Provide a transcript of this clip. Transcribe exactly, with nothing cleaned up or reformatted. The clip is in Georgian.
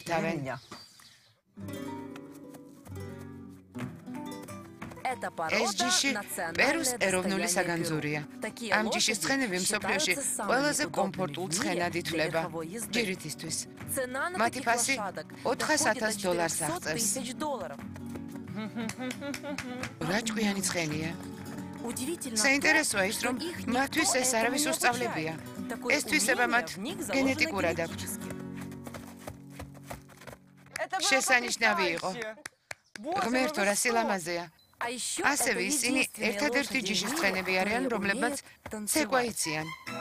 იკეთავენ. ეს ჯიში პერუს ეროვნული საგანძურია. ამ ჯიშის ცხენები მსოფლიოში ყველაზე კომფორტულ ცხენად ითვლება ჯირითისთვის. მათი ფასი ოთხას ათას დოლარს აღწევს. რა ჭკვიანი ცხენია. საინტერესოა ის, რომ მათთვის ეს არავის უსწავლებია. ეს თვისება მათ გენეტიკურად აქვთ. შესანიშნავი იყო. ღმერთო, რა სილამაზეა. ასევე ისინი ერთადერთი ჯიშის ცხენები არიან, რომლებმაც ცეკვა იციან.